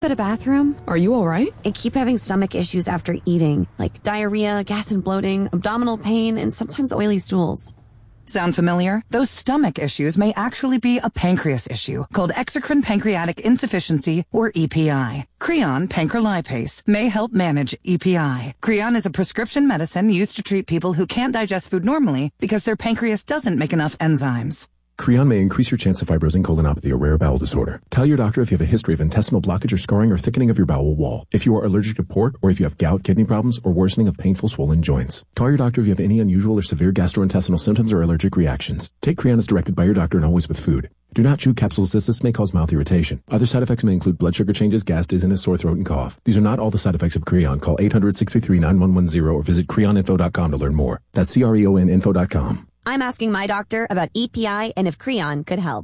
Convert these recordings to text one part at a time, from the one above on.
at a bathroom? Are you all right? I keep having stomach issues after eating, like diarrhea, gas and bloating, abdominal pain, and sometimes oily stools. Sound familiar? Those stomach issues may actually be a pancreas issue called exocrine pancreatic insufficiency, or EPI. Creon pancrelipase may help manage EPI. Creon is a prescription medicine used to treat people who can't digest food normally because their pancreas doesn't make enough enzymes. Creon may increase your chance of fibrosing colonopathy, a rare bowel disorder. Tell your doctor if you have a history of intestinal blockage or scarring or thickening of your bowel wall, if you are allergic to pork, or if you have gout, kidney problems, or worsening of painful swollen joints. Call your doctor if you have any unusual or severe gastrointestinal symptoms or allergic reactions. Take Creon as directed by your doctor and always with food. Do not chew capsules as this may cause mouth irritation. Other side effects may include blood sugar changes, gas, dizziness, sore throat, and cough. These are not all the side effects of Creon. Call 800-633-9110 or visit creoninfo.com to learn more. That's CREONinfo.com. I'm asking my doctor about EPI and if Creon could help.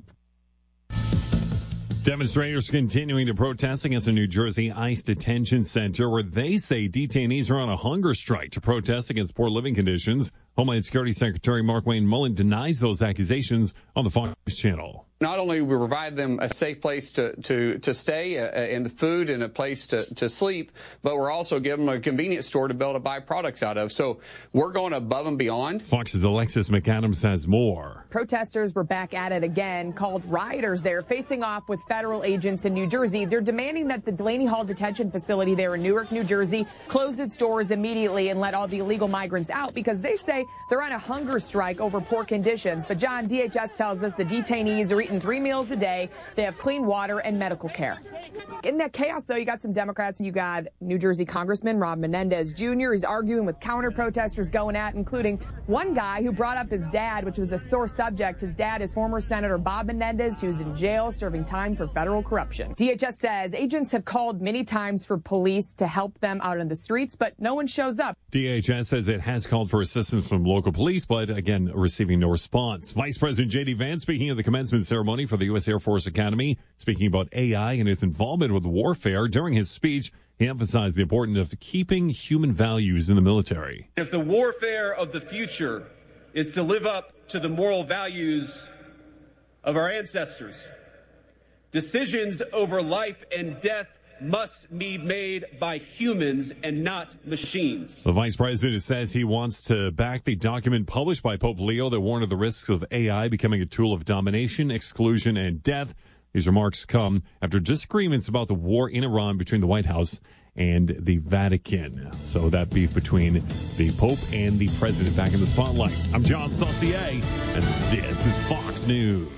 Demonstrators continuing to protest against a New Jersey ICE detention center where they say detainees are on a hunger strike to protest against poor living conditions. Homeland Security Secretary Markwayne Mullin denies those accusations on the Fox Channel. Not only we provide them a safe place to stay and the food and a place to sleep, but we're also giving them a convenience store to be able to buy products out of. So we're going above and beyond. Fox's Alexis McAdams has more. Protesters were back at it again, called rioters there, facing off with federal agents in New Jersey. They're demanding that the Delaney Hall detention facility there in Newark, New Jersey, close its doors immediately and let all the illegal migrants out because they say they're on a hunger strike over poor conditions. But John, DHS tells us the detainees are eating 3 meals a day. They have clean water and medical care. In that chaos, though, you got some Democrats and you got New Jersey Congressman Rob Menendez Jr. He's arguing with counter-protesters going at, including one guy who brought up his dad, which was a sore subject. His dad is former Senator Bob Menendez, who's in jail serving time for federal corruption. DHS says agents have called many times for police to help them out in the streets, but no one shows up. DHS says it has called for assistance from local police, but again, receiving no response. Vice President J.D. Vance, speaking of the commencement ceremony for the U.S. Air Force Academy, speaking about AI and its involvement with warfare. During his speech, he emphasized the importance of keeping human values in the military. If the warfare of the future is to live up to the moral values of our ancestors, decisions over life and death must be made by humans and not machines. The vice president says he wants to back the document published by Pope Leo that warned of the risks of AI becoming a tool of domination, exclusion, and death. These remarks come after disagreements about the war in Iran between the White House and the Vatican. So that beef between the Pope and the president back in the spotlight. I'm John Saucier, and this is Fox News.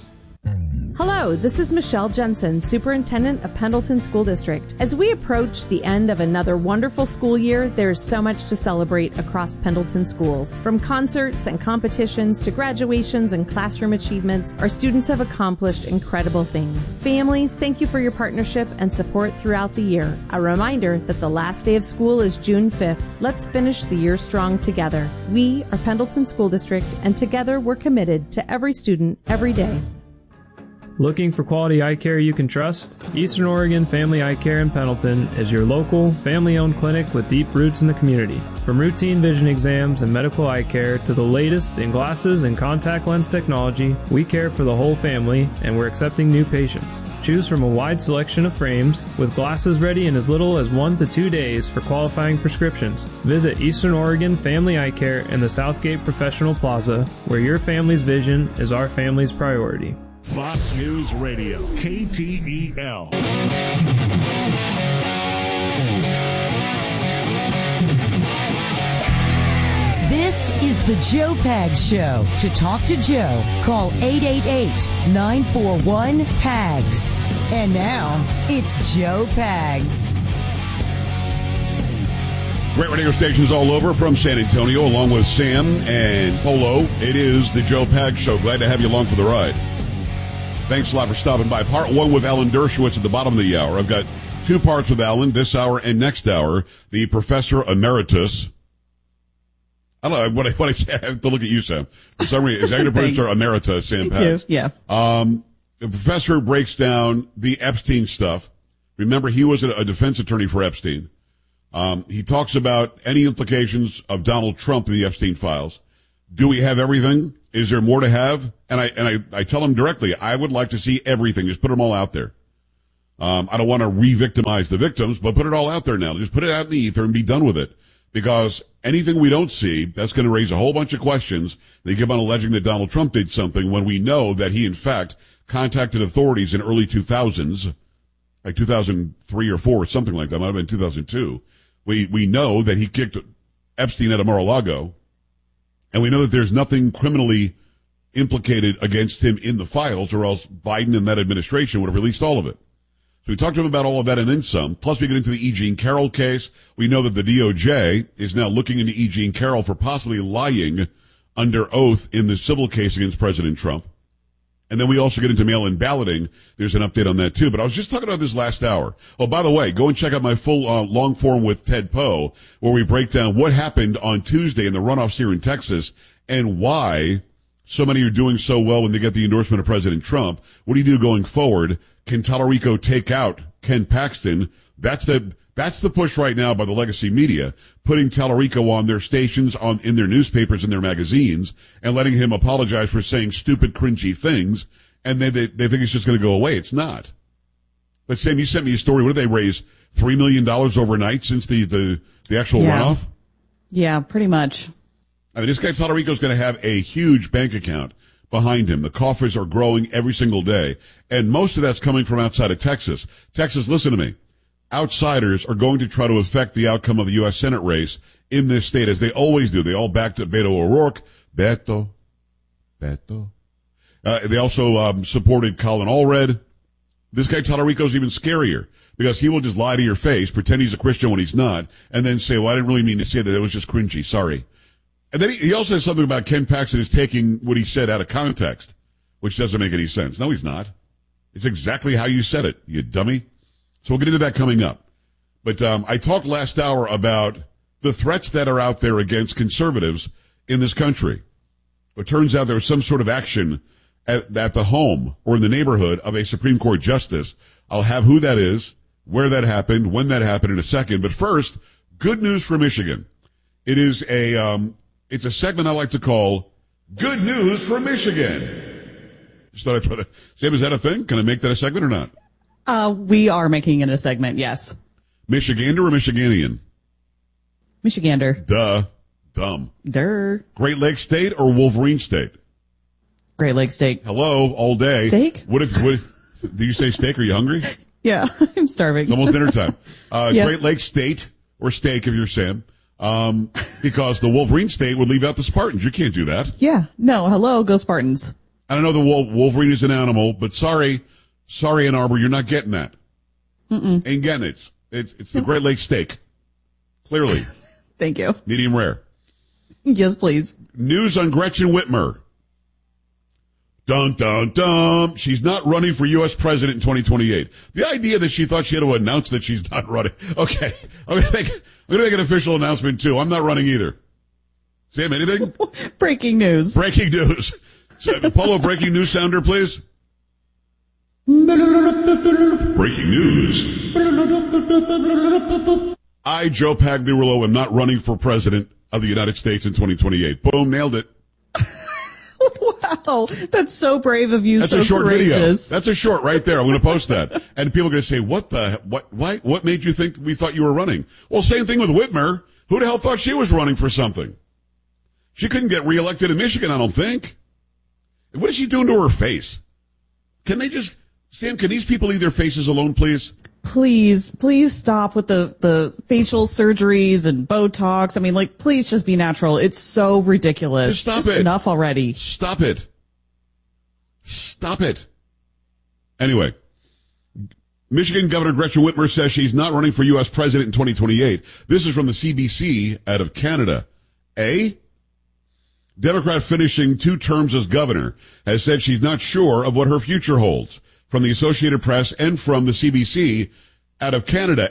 Hello, this is Michelle Jensen, Superintendent of Pendleton School District. As we approach the end of another wonderful school year, there's so much to celebrate across Pendleton schools. From concerts and competitions to graduations and classroom achievements, our students have accomplished incredible things. Families, thank you for your partnership and support throughout the year. A reminder that the last day of school is June 5th. Let's finish the year strong together. We are Pendleton School District, and together we're committed to every student, every day. Looking for quality eye care you can trust? Eastern Oregon Family Eye Care in Pendleton is your local, family-owned clinic with deep roots in the community. From routine vision exams and medical eye care to the latest in glasses and contact lens technology, we care for the whole family and we're accepting new patients. Choose from a wide selection of frames with glasses ready in as little as 1 to 2 days for qualifying prescriptions. Visit Eastern Oregon Family Eye Care in the Southgate Professional Plaza, where your family's vision is our family's priority. Fox News Radio, KTEL. This is the Joe Pags Show. To talk to Joe, call 888-941-PAGS. And now, it's Joe Pags. Great radio stations all over from San Antonio, along with Sam and Polo. It is the Joe Pags Show. Glad to have you along for the ride. Thanks a lot for stopping by. Part one with Alan Dershowitz at the bottom of the hour. I've got 2 parts with Alan, this hour and next hour. The Professor Emeritus. I don't know what I say. I have to look at you, Sam. For some reason, Executive Producer Emeritus, Sam Pags. Yeah. The professor breaks down the Epstein stuff. Remember, he was a defense attorney for Epstein. He talks about any implications of Donald Trump in the Epstein files. Do we have everything? Is there more to have? And I tell him directly, I would like to see everything. Just put them all out there. I don't want to re-victimize the victims, but put it all out there now. Just put it out in the ether and be done with it. Because anything we don't see, that's going to raise a whole bunch of questions. They keep on alleging that Donald Trump did something when we know that he, in fact, contacted authorities in early 2000s, like 2003 or 4 or something like that. Might have been 2002. We know that he kicked Epstein out of Mar-a-Lago, and we know that there's nothing criminally implicated against him in the files, or else Biden and that administration would have released all of it. So we talked to him about all of that and then some. Plus, we get into the E. Jean Carroll case. We know that the DOJ is now looking into E. Jean Carroll for possibly lying under oath in the civil case against President Trump. And then we also get into mail-in balloting. There's an update on that, too. But I was just talking about this last hour. Oh, by the way, go and check out my full long form with Ted Poe, where we break down what happened on Tuesday in the runoffs here in Texas and why so many are doing so well when they get the endorsement of President Trump. What do you do going forward? Can Tallarico take out Ken Paxton? That's the push right now by the legacy media, putting Tallarico on their stations, in their newspapers and their magazines, and letting him apologize for saying stupid, cringy things, and they think it's just going to go away. It's not. But Sam, you sent me a story. What did they raise? $3 million overnight since the actual runoff? Yeah, pretty much. I mean, this guy Tallarico's going to have a huge bank account behind him. The coffers are growing every single day, and most of that's coming from outside of Texas. Texas, listen to me. Outsiders are going to try to affect the outcome of the U.S. Senate race in this state, as they always do. They all backed Beto O'Rourke. Beto. They also supported Colin Allred. This guy Tallarico's even scarier, because he will just lie to your face, pretend he's a Christian when he's not, and then say, well, I didn't really mean to say that. It was just cringy. Sorry. And then he also said something about Ken Paxton is taking what he said out of context, which doesn't make any sense. No, he's not. It's exactly how you said it, you dummy. So we'll get into that coming up. But I talked last hour about the threats that are out there against conservatives in this country. It turns out there was some sort of action at the home or in the neighborhood of a Supreme Court justice. I'll have who that is, where that happened, when that happened in a second. But first, good news for Michigan. It is it's a segment I like to call Good News for Michigan. Just thought I'd throw that. Sam, is that a thing? Can I make that a segment or not? We are making it a segment, yes. Michigander or Michiganian? Michigander. Duh. Dumb. Durr. Great Lakes State or Wolverine State? Great Lakes State. Hello, all day. Steak? What do you say steak? Are you hungry? Yeah, I'm starving. It's almost dinner time. Yeah. Great Lakes State or steak if you're Sam. Because the Wolverine State would leave out the Spartans. You can't do that. Yeah. No, hello, go Spartans. I don't know the Wolverine is an animal, but sorry, Ann Arbor, you're not getting that. Ain't getting it. It's the Great Lakes steak. Clearly. Thank you. Medium rare. Yes, please. News on Gretchen Whitmer. Dun, dun, dun. She's not running for U.S. president in 2028. The idea that she thought she had to announce that she's not running. Okay. I'm going to make an official announcement, too. I'm not running either. Sam, anything? Breaking news. Breaking news. Polo, breaking news sounder, please. Breaking news. I, Joe Pagliarulo, am not running for president of the United States in 2028. Boom, nailed it. Wow, that's so brave of you. That's so a short courageous. video. That's a short right there. I'm going to post that. And people are going to say, what made you think we thought you were running? Well, same thing with Whitmer. Who the hell thought she was running for something? She couldn't get reelected in Michigan, I don't think. What is she doing to her face? Sam, can these people leave their faces alone, please? Please stop with the facial surgeries and Botox. I mean, please just be natural. It's so ridiculous. Just it. Enough already. Stop it. Anyway, Michigan Governor Gretchen Whitmer says she's not running for U.S. president in 2028. This is from the CBC out of Canada. Democrat finishing 2 terms as governor has said she's not sure of what her future holds. From the Associated Press and from the CBC out of Canada.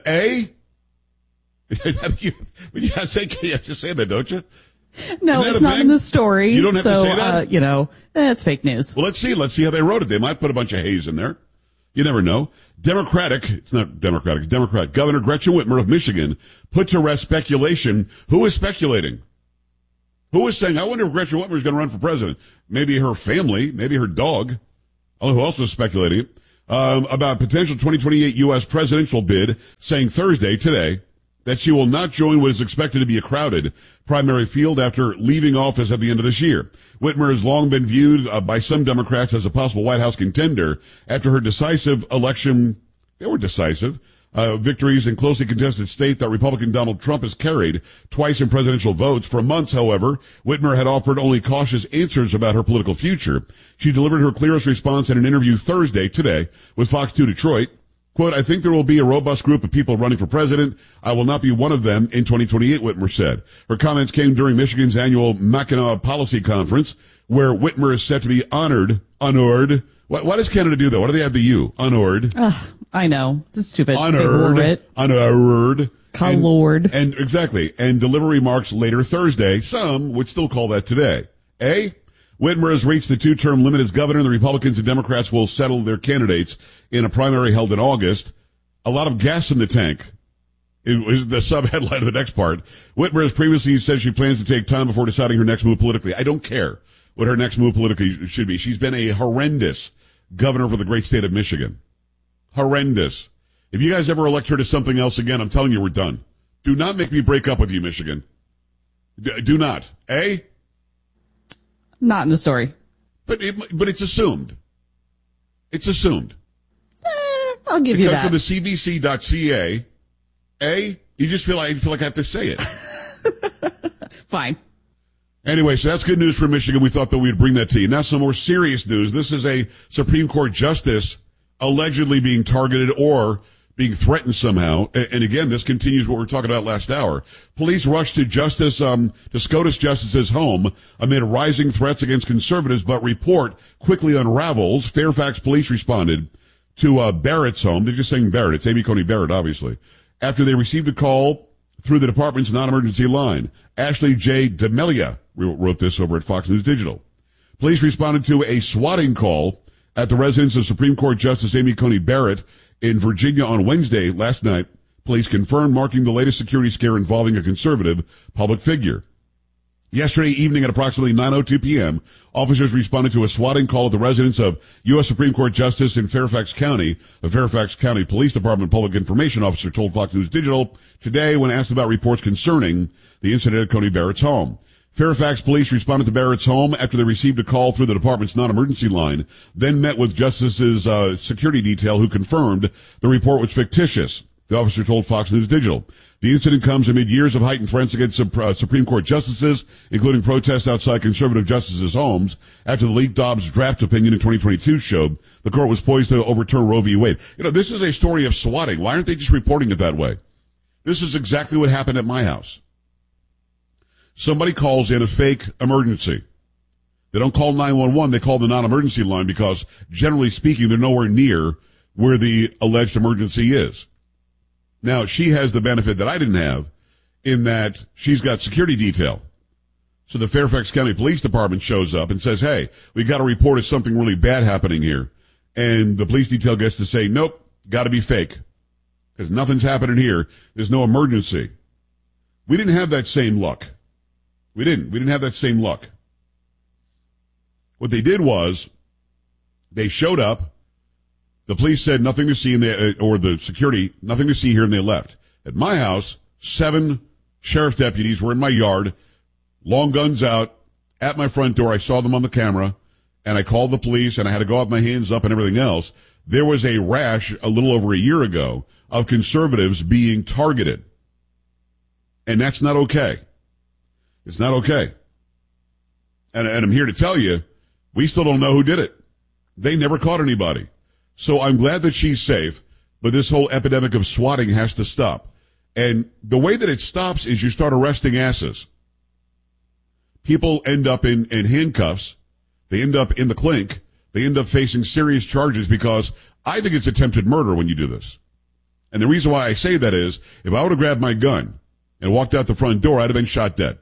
You have to say that, don't you? No, it's not in the story. You don't have to say that? It's fake news. Well, let's see how they wrote it. They might put a bunch of haze in there. You never know. Democrat Governor Gretchen Whitmer of Michigan put to rest speculation. Who is speculating? Who is saying, I wonder if Gretchen Whitmer is going to run for president? Maybe her family, maybe her dog. I don't know who else was speculating. about potential 2028 U.S. presidential bid, saying Thursday, today, that she will not join what is expected to be a crowded primary field after leaving office at the end of this year. Whitmer has long been viewed by some Democrats as a possible White House contender after her decisive election. They were decisive. Victories in closely contested state that Republican Donald Trump has carried twice in presidential votes. For months, however, Whitmer had offered only cautious answers about her political future. She delivered her clearest response in an interview Thursday, today, with Fox 2 Detroit. Quote, I think there will be a robust group of people running for president. I will not be one of them in 2028, Whitmer said. Her comments came during Michigan's annual Mackinac Policy Conference, where Whitmer is set to be honored. Why does Canada do that? Why do they have the U? Honored. I know. It's stupid. Honored. Colored. And exactly. And deliver remarks later Thursday. Some would still call that today. Whitmer has reached the 2-term limit as governor, and the Republicans and Democrats will settle their candidates in a primary held in August. A lot of gas in the tank is the sub-headline of the next part. Whitmer has previously said she plans to take time before deciding her next move politically. I don't care what her next move politically should be. She's been a horrendous governor for the great state of Michigan. Horrendous. If you guys ever elect her to something else again, I'm telling you we're done. Do not make me break up with you, Michigan. Do not. Not in the story. But it's assumed. It's assumed. I'll give you that. From the cbc.ca, you just feel like I have to say it. Fine. Anyway, so that's good news for Michigan. We thought that we'd bring that to you. Now some more serious news. This is a Supreme Court justice allegedly being targeted or being threatened somehow. And again, this continues what we were talking about last hour. Police rushed to SCOTUS Justice's home amid rising threats against conservatives, but report quickly unravels. Fairfax police responded to Barrett's home. They're just saying Barrett. It's Amy Coney Barrett, obviously. After they received a call through the department's non-emergency line. Ashley J. D'Amelia wrote this over at Fox News Digital. Police responded to a swatting call at the residence of Supreme Court Justice Amy Coney Barrett in Virginia on Wednesday last night. Police confirmed, marking the latest security scare involving a conservative public figure. Yesterday evening at approximately 9:02 p.m., officers responded to a swatting call at the residence of U.S. Supreme Court Justice in Fairfax County. The Fairfax County Police Department public information officer told Fox News Digital today when asked about reports concerning the incident at Coney Barrett's home. Fairfax police responded to Barrett's home after they received a call through the department's non-emergency line, then met with Justice's security detail who confirmed the report was fictitious. The officer told Fox News Digital. The incident comes amid years of heightened threats against Supreme Court justices, including protests outside conservative justices' homes, after the leaked Dobbs draft opinion in 2022 showed the court was poised to overturn Roe v. Wade. You know, this is a story of swatting. Why aren't they just reporting it that way? This is exactly what happened at my house. Somebody calls in a fake emergency. They don't call 911, they call the non-emergency line because, generally speaking, they're nowhere near where the alleged emergency is. Now, she has the benefit that I didn't have in that she's got security detail. So the Fairfax County Police Department shows up and says, hey, we got a report of something really bad happening here. And the police detail gets to say, nope, got to be fake because nothing's happening here. There's no emergency. We didn't have that same luck. We didn't have that same luck. What they did was they showed up. The police said nothing to see, or the security, nothing to see here, and they left. At my house, 7 sheriff deputies were in my yard, long guns out, at my front door. I saw them on the camera, and I called the police, and I had to go out my hands up and everything else. There was a rash a little over a year ago of conservatives being targeted. And that's not okay. It's not okay. And I'm here to tell you, we still don't know who did it. They never caught anybody. So I'm glad that she's safe, but this whole epidemic of swatting has to stop. And the way that it stops is you start arresting asses. People end up in handcuffs. They end up in the clink. They end up facing serious charges because I think it's attempted murder when you do this. And the reason why I say that is if I would have grabbed my gun and walked out the front door, I'd have been shot dead.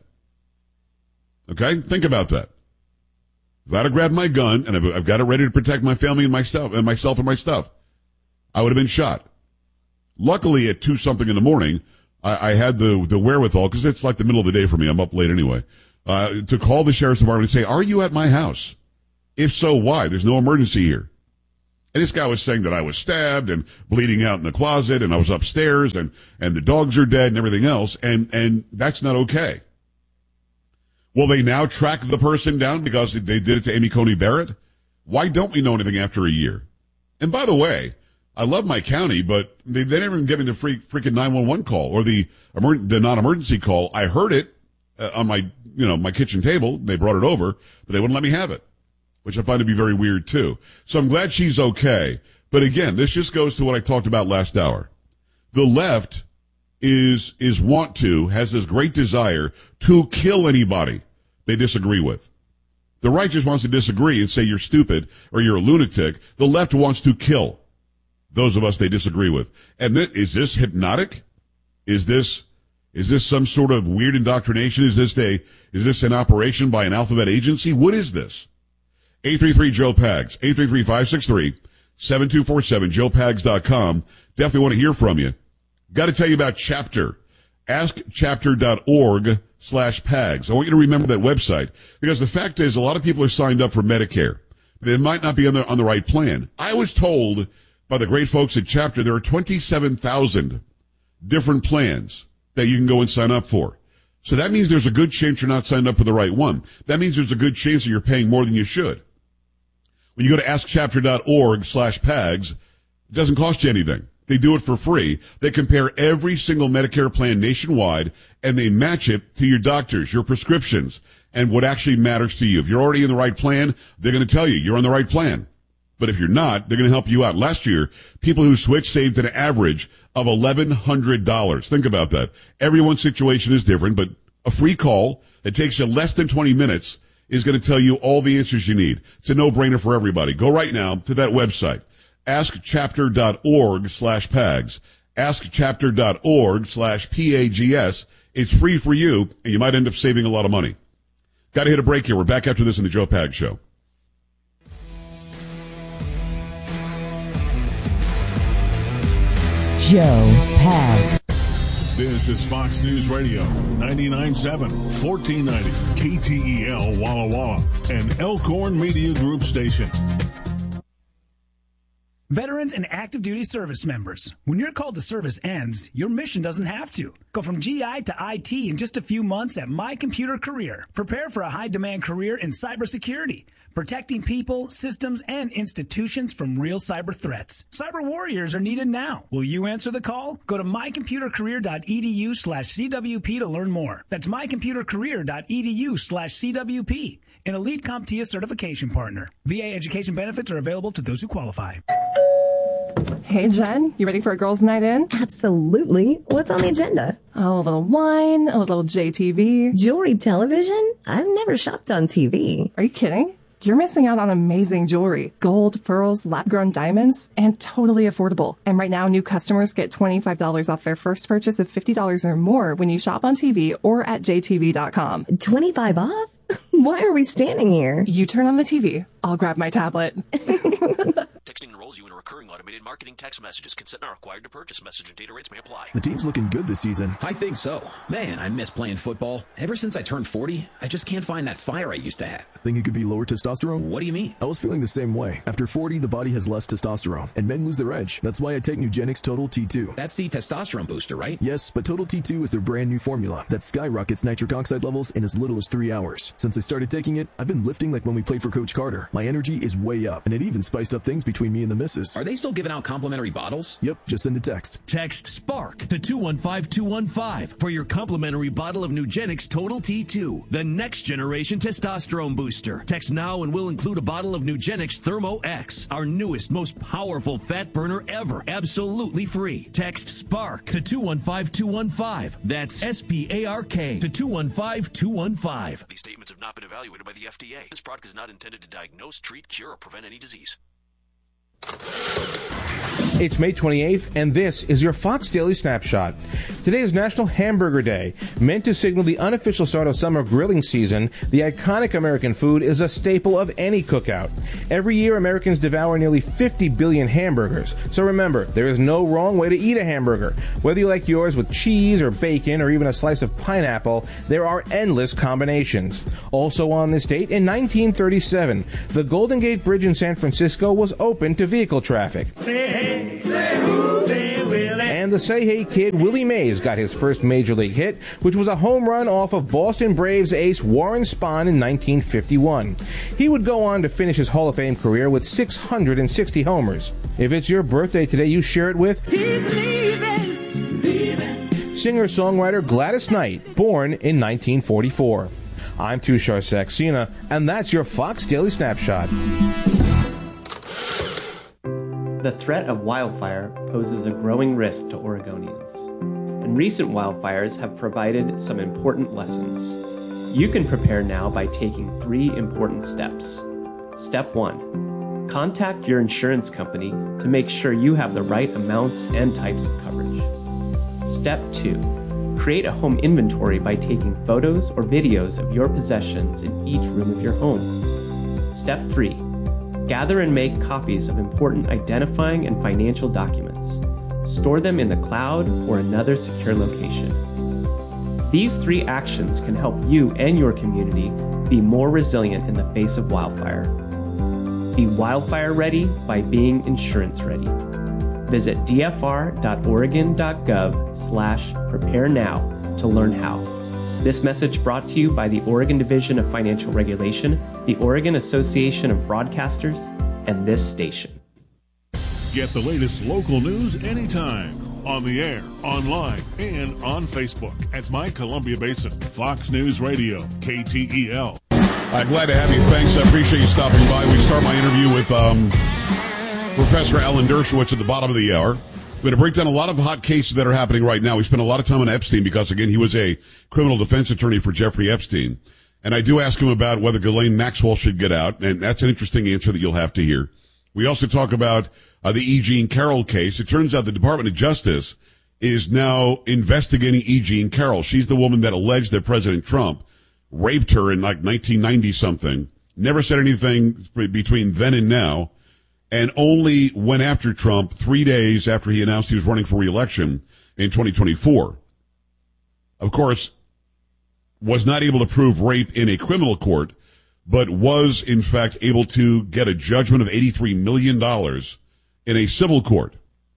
Okay? Think about that. If I'd have grabbed my gun and I've got it ready to protect my family and myself and my stuff, I would have been shot. Luckily, at 2-something in the morning, I had the wherewithal, because it's like the middle of the day for me. I'm up late anyway, to call the sheriff's department and say, are you at my house? If so, why? There's no emergency here. And this guy was saying that I was stabbed and bleeding out in the closet and I was upstairs and the dogs are dead and everything else. And that's not okay. Will they now track the person down because they did it to Amy Coney Barrett? Why don't we know anything after a year? And by the way, I love my county, but they never even give me the freaking 911 call or the non-emergency call. I heard it on my kitchen table. They brought it over, but they wouldn't let me have it, which I find to be very weird too. So I'm glad she's okay. But again, this just goes to what I talked about last hour. The left has this great desire to kill anybody they disagree with. The right just wants to disagree and say you're stupid or you're a lunatic. The left wants to kill those of us they disagree with. And is this hypnotic? Is this some sort of weird indoctrination? Is this an operation by an alphabet agency? What is this? 833-JOE-PAGS, 833-563-7247, joepags.com. Definitely want to hear from you. Got to tell you about Chapter. AskChapter.org/PAGS. I want you to remember that website because the fact is a lot of people are signed up for Medicare. They might not be on the right plan. I was told by the great folks at Chapter there are 27,000 different plans that you can go and sign up for. So that means there's a good chance you're not signed up for the right one. That means there's a good chance that you're paying more than you should. When you go to askchapter.org/PAGS, it doesn't cost you anything. They do it for free. They compare every single Medicare plan nationwide, and they match it to your doctors, your prescriptions, and what actually matters to you. If you're already in the right plan, they're going to tell you you're on the right plan. But if you're not, they're going to help you out. Last year, people who switched saved an average of $1,100. Think about that. Everyone's situation is different, but a free call that takes you less than 20 minutes is going to tell you all the answers you need. It's a no-brainer for everybody. Go right now to that website, askchapter.org/PAGS, askchapter.org/PAGS. It's free for you, and you might end up saving a lot of money. Got to hit a break here. We're back after this in the Joe Pags Show. Joe Pags. This is Fox News Radio, 99.7, 1490, KTEL Walla Walla, and Elkhorn Media Group station. Veterans and active duty service members, when your call to service ends, your mission doesn't have to. Go from GI to IT in just a few months at My Computer Career. Prepare for a high-demand career in cybersecurity, protecting people, systems, and institutions from real cyber threats. Cyber warriors are needed now. Will you answer the call? Go to mycomputercareer.edu/CWP to learn more. That's mycomputercareer.edu/CWP. An elite CompTIA certification partner. VA education benefits are available to those who qualify. Hey, Jen, you ready for a girls' night in? Absolutely. What's on the agenda? Oh, a little wine, a little JTV. Jewelry television? I've never shopped on TV. Are you kidding? You're missing out on amazing jewelry. Gold, pearls, lab-grown diamonds, and totally affordable. And right now, new customers get $25 off their first purchase of $50 or more when you shop on TV or at jtv.com. 25 off? Why are we standing here? You turn on the TV. I'll grab my tablet. Texting enrolls you in a recurring automated marketing text messages. Consent not required to purchase. Message and data rates may apply. The team's looking good this season. I think so. Man, I miss playing football. Ever since I turned 40, I just can't find that fire I used to have. Think it could be lower testosterone? What do you mean? I was feeling the same way. After 40, the body has less testosterone, and men lose their edge. That's why I take Nugenix Total T2. That's the testosterone booster, right? Yes, but Total T2 is their brand new formula that skyrockets nitric oxide levels in as little as 3 hours. Since I started taking it, I've been lifting like when we played for Coach Carter. My energy is way up, and it even spiced up things between me and the missus. Are they still giving out complimentary bottles? Yep, just send a text. Text SPARK to 215-215 for your complimentary bottle of Nugenix Total T2, the next generation testosterone booster. Text now and we'll include a bottle of Nugenix Thermo X, our newest, most powerful fat burner ever, absolutely free. Text SPARK to 215-215. That's SPARK to 215-215. These statements have not been evaluated by the FDA. This product is not intended to diagnose, treat, cure, or prevent any disease. It's May 28th, and this is your Fox Daily Snapshot. Today is National Hamburger Day. Meant to signal the unofficial start of summer grilling season, the iconic American food is a staple of any cookout. Every year, Americans devour nearly 50 billion hamburgers. So remember, there is no wrong way to eat a hamburger. Whether you like yours with cheese or bacon or even a slice of pineapple, there are endless combinations. Also on this date, in 1937, the Golden Gate Bridge in San Francisco was open to vehicle traffic. And the Say Hey kid Willie Mays got his first major league hit, which was a home run off of Boston Braves ace Warren Spahn in 1951. He would go on to finish his Hall of Fame career with 660 homers. If it's your birthday today, you share it with singer-songwriter Gladys Knight, born in 1944. I'm Tushar Saxena, and that's your Fox Daily Snapshot. The threat of wildfire poses a growing risk to Oregonians, and recent wildfires have provided some important lessons. You can prepare now by taking 3 important steps. Step 1. Contact your insurance company to make sure you have the right amounts and types of coverage. Step 2. Create a home inventory by taking photos or videos of your possessions in each room of your home. Step 3. Gather and make copies of important identifying and financial documents. Store them in the cloud or another secure location. These 3 actions can help you and your community be more resilient in the face of wildfire. Be wildfire ready by being insurance ready. Visit dfr.oregon.gov/prepare now to learn how. This message brought to you by the Oregon Division of Financial Regulation, the Oregon Association of Broadcasters, and this station. Get the latest local news anytime. On the air, online, and on Facebook at My Columbia Basin. Fox News Radio, KTEL. Glad to have you. Thanks. I appreciate you stopping by. We start my interview with Professor Alan Dershowitz at the bottom of the hour. We're going to break down a lot of hot cases that are happening right now. We spent a lot of time on Epstein because, again, he was a criminal defense attorney for Jeffrey Epstein. And I do ask him about whether Ghislaine Maxwell should get out, and that's an interesting answer that you'll have to hear. We also talk about the E. Jean Carroll case. It turns out the Department of Justice is now investigating E. Jean Carroll. She's the woman that alleged that President Trump raped her in like 1990-something. Never said anything between then and now. And only went after Trump 3 days after he announced he was running for re-election in 2024. Of course, was not able to prove rape in a criminal court, but was, in fact, able to get a judgment of $83 million in a civil court.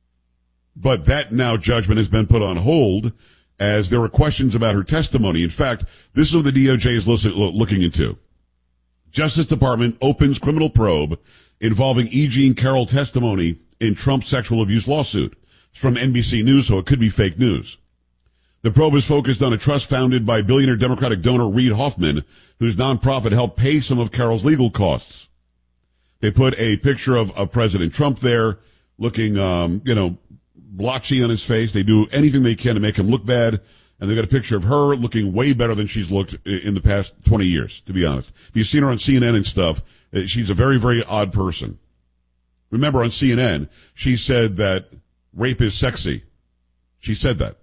But that now judgment has been put on hold as there were questions about her testimony. In fact, this is what the DOJ is looking into. Justice Department opens criminal probe involving E. Jean Carroll testimony in Trump's sexual abuse lawsuit. It's from NBC News, so it could be fake news. The probe is focused on a trust founded by billionaire Democratic donor Reid Hoffman, whose nonprofit helped pay some of Carroll's legal costs. They put a picture of President Trump there, looking, blotchy on his face. They do anything they can to make him look bad. And they've got a picture of her looking way better than she's looked in the past 20 years, to be honest. If you've seen her on CNN and stuff, she's a very, very odd person. Remember, on CNN, she said that rape is sexy. She said that.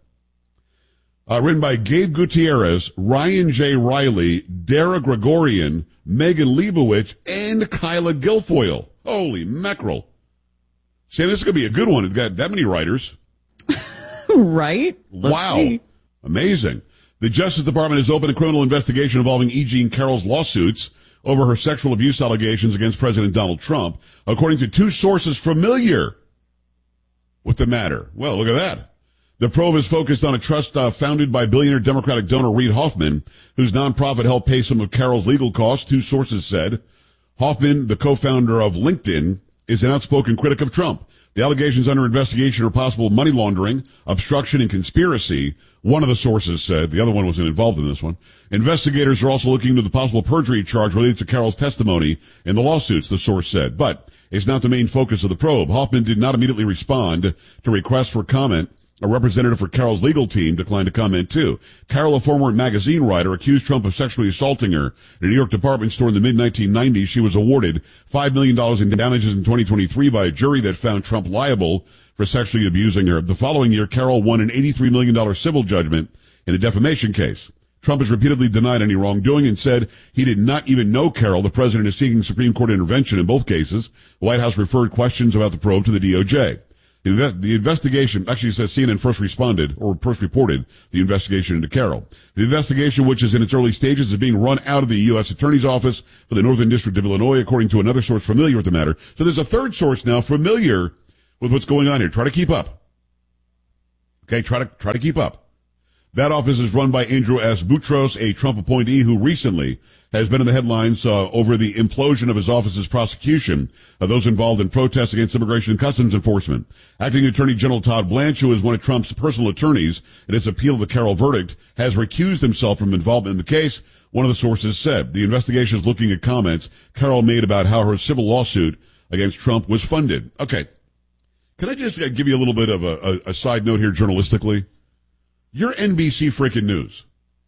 Written by Gabe Gutierrez, Ryan J. Riley, Dara Gregorian, Megan Leibowitz, and Kyla Guilfoyle. Holy mackerel. Sam, this is going to be a good one. It's got that many writers. Right? Wow. See. Amazing. The Justice Department has opened a criminal investigation involving E. Jean Carroll's lawsuits over her sexual abuse allegations against President Donald Trump, according to 2 sources familiar with the matter. Well, look at that. The probe is focused on a trust founded by billionaire Democratic donor Reid Hoffman, whose nonprofit helped pay some of Carroll's legal costs, 2 sources said. Hoffman, the co-founder of LinkedIn, is an outspoken critic of Trump. The allegations under investigation are possible money laundering, obstruction, and conspiracy, one of the sources said. The other one wasn't involved in this one. Investigators are also looking into the possible perjury charge related to Carroll's testimony in the lawsuits, the source said. But it's not the main focus of the probe. Hoffman did not immediately respond to requests for comment A representative for Carol's legal team declined to comment, too. Carol, a former magazine writer, accused Trump of sexually assaulting her in a New York department store in the mid-1990s. She was awarded $5 million in damages in 2023 by a jury that found Trump liable for sexually abusing her. The following year, Carol won an $83 million civil judgment in a defamation case. Trump has repeatedly denied any wrongdoing and said he did not even know Carol. The president is seeking Supreme Court intervention in both cases. The White House referred questions about the probe to the DOJ. The investigation, actually it says CNN first reported the investigation into Carol. The investigation, which is in its early stages, is being run out of the U.S. Attorney's Office for the Northern District of Illinois, according to another source familiar with the matter. So there's a third source now familiar with what's going on here. Try to keep up. Okay, try to keep up. That office is run by Andrew S. Boutros, a Trump appointee who recently has been in the headlines over the implosion of his office's prosecution of those involved in protests against immigration and customs enforcement. Acting Attorney General Todd Blanche, who is one of Trump's personal attorneys in his appeal of the Carroll verdict, has recused himself from involvement in the case. One of the sources said the investigation is looking at comments Carroll made about how her civil lawsuit against Trump was funded. Okay. Can I just give you a little bit of a side note here journalistically? You're NBC freaking News.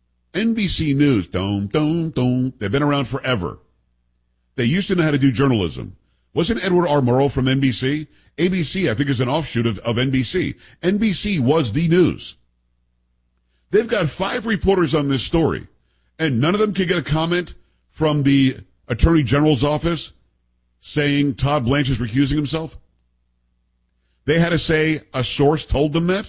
NBC News, they've been around forever. They used to know how to do journalism. Wasn't Edward R. Murrow from NBC? ABC, I think, is an offshoot of NBC. NBC was the news. They've got 5 reporters on this story, and none of them can get a comment from the Attorney General's office saying Todd Blanche is recusing himself. They had to say a source told them that.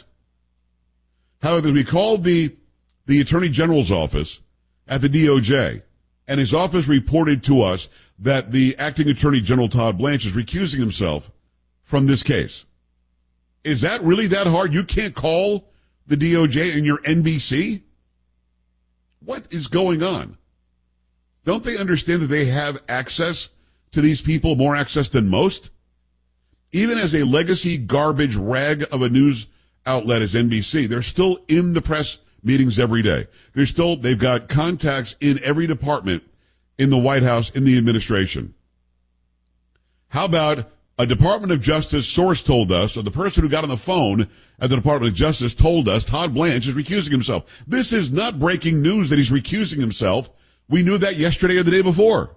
However, we called the Attorney General's office at the DOJ, and his office reported to us that the acting Attorney General Todd Blanche is recusing himself from this case. Is that really that hard? You can't call the DOJ and you're NBC? What is going on? Don't they understand that they have access to these people, more access than most? Even as a legacy garbage rag of a news outlet as NBC, they're still in the press meetings every day. They've got contacts in every department in the White House, in the administration. How about a Department of Justice source told us, or the person who got on the phone at the Department of Justice told us Todd Blanche is recusing himself. This is not breaking news that he's recusing himself. We knew that yesterday or the day before.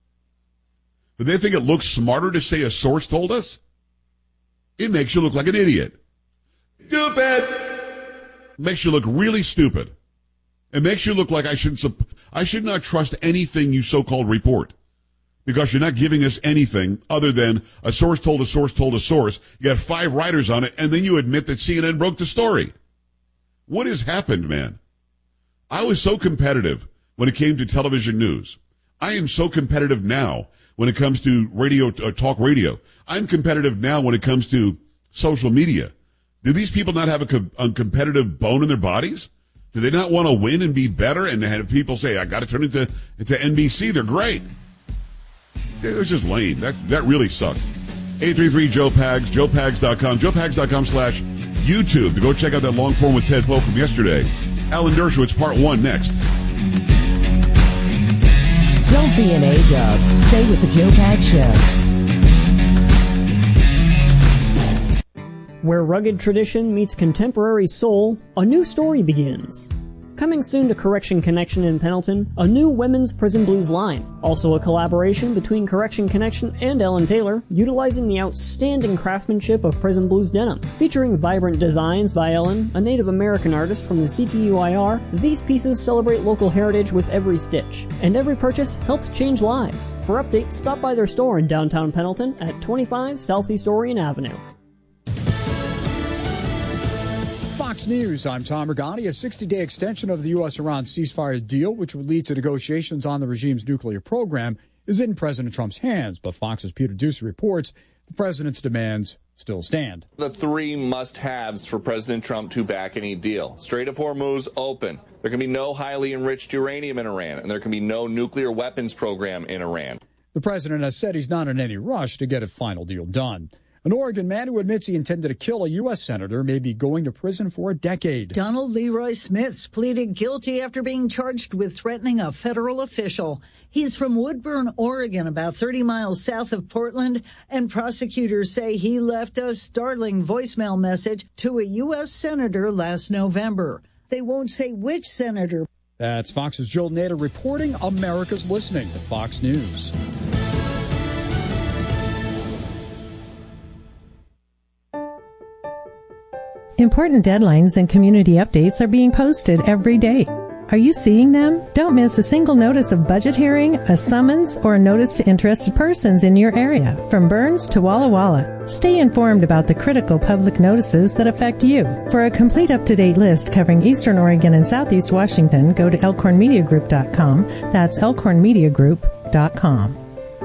But they think it looks smarter to say a source told us? It makes you look like an idiot. Stupid! Makes you look really stupid. It makes you look like I should not trust anything you so-called report. Because you're not giving us anything other than a source told a source told a source. You got 5 writers on it, and then you admit that CNN broke the story. What has happened, man? I was so competitive when it came to television news. I am so competitive now when it comes to radio, talk radio. I'm competitive now when it comes to social media. Do these people not have a competitive bone in their bodies? Do they not want to win and be better and have people say, I got to turn into NBC? They're great. It was just lame. That really sucks. 833-JOE-PAGS, JoePags.com, JoePags.com/YouTube to go check out that long form with Ted Poe from yesterday. Alan Dershowitz, part 1 next. Don't be an A-dub. Stay with the Joe Pags Show. Where rugged tradition meets contemporary soul, a new story begins. Coming soon to Correction Connection in Pendleton, a new women's prison blues line. Also a collaboration between Correction Connection and Ellen Taylor, utilizing the outstanding craftsmanship of prison blues denim. Featuring vibrant designs by Ellen, a Native American artist from the CTUIR, these pieces celebrate local heritage with every stitch. And every purchase helps change lives. For updates, stop by their store in downtown Pendleton at 25 Southeast Orion Avenue. Fox News, I'm Tom Regani. A 60-day extension of the U.S.-Iran ceasefire deal, which would lead to negotiations on the regime's nuclear program, is in President Trump's hands. But Fox's Peter Doocy reports the president's demands still stand. The 3 must-haves for President Trump to back any deal. Strait of Hormuz open. There can be no highly enriched uranium in Iran, and there can be no nuclear weapons program in Iran. The president has said he's not in any rush to get a final deal done. An Oregon man who admits he intended to kill a U.S. senator may be going to prison for a decade. Donald Leroy Smith pleaded guilty after being charged with threatening a federal official. He's from Woodburn, Oregon, about 30 miles south of Portland, and prosecutors say he left a startling voicemail message to a U.S. senator last November. They won't say which senator. That's Fox's Jill Nader reporting. America's listening to Fox News. Important deadlines and community updates are being posted every day. Are you seeing them? Don't miss a single notice of budget hearing, a summons, or a notice to interested persons in your area, from Burns to Walla Walla. Stay informed about the critical public notices that affect you. For a complete up-to-date list covering Eastern Oregon and Southeast Washington, go to elkhornmediagroup.com. That's elkhornmediagroup.com.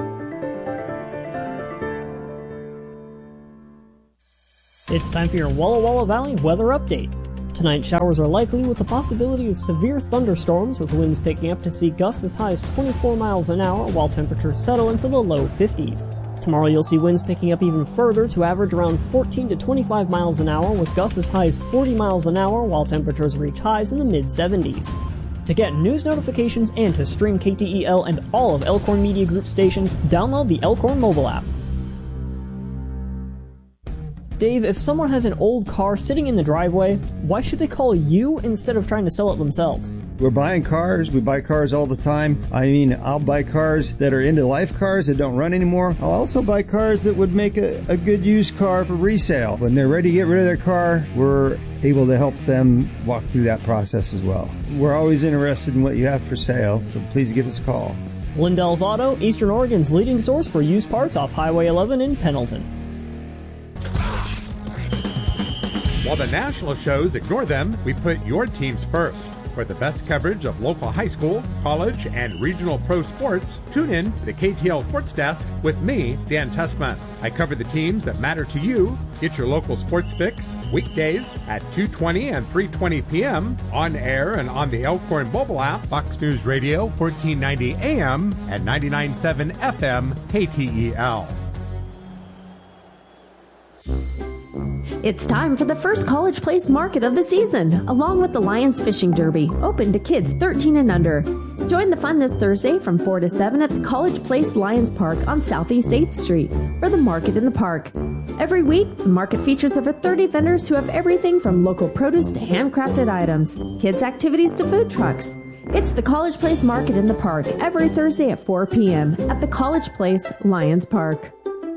It's time for your Walla Walla Valley weather update. Tonight, showers are likely with the possibility of severe thunderstorms, with winds picking up to see gusts as high as 24 miles an hour, while temperatures settle into the low 50s. Tomorrow, you'll see winds picking up even further to average around 14 to 25 miles an hour, with gusts as high as 40 miles an hour, while temperatures reach highs in the mid-70s. To get news notifications and to stream KTEL and all of Elkhorn Media Group stations, download the Elkhorn mobile app. Dave, if someone has an old car sitting in the driveway, why should they call you instead of trying to sell it themselves? We're buying cars. We buy cars all the time. I mean, I'll buy cars that are end-of-life cars that don't run anymore. I'll also buy cars that would make a good used car for resale. When they're ready to get rid of their car, we're able to help them walk through that process as well. We're always interested in what you have for sale, so please give us a call. Lindell's Auto, Eastern Oregon's leading source for used parts off Highway 11 in Pendleton. While the national shows ignore them, we put your teams first. For the best coverage of local high school, college, and regional pro sports, tune in to the KTL Sports Desk with me, Dan Tessman. I cover the teams that matter to you. Get your local sports fix weekdays at 2:20 and 3:20 p.m. on air and on the Elkhorn mobile app, Fox News Radio, 1490 AM and 99.7 FM KTEL. It's time for the first College Place Market of the season, along with the Lions Fishing Derby, open to kids 13 and under. Join the fun this Thursday from 4 to 7 at the College Place Lions Park on Southeast 8th Street for the Market in the Park. Every week, the market features over 30 vendors who have everything from local produce to handcrafted items, kids' activities to food trucks. It's the College Place Market in the Park every Thursday at 4 p.m. at the College Place Lions Park.